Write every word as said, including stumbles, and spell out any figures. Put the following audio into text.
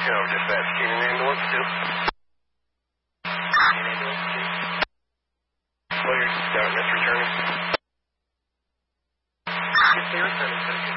No, dispatch. Can you ambulance too? Can you ambulance too? Clear. Got a miss returning. Yes, sir.